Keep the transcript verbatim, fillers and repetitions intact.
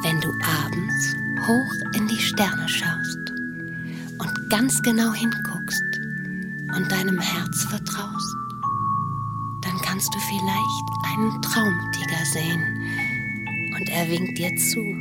Wenn du abends hoch in die Sterne schaust und ganz genau hinguckst und deinem Herz vertraust, dann kannst du vielleicht einen Traumtiger sehen und er winkt dir zu.